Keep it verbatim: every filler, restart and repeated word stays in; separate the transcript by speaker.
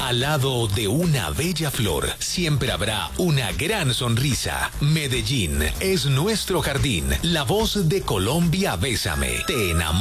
Speaker 1: Al lado de una bella flor, siempre habrá una gran sonrisa. Medellín es nuestro jardín. La voz de Colombia, bésame. Te enamora.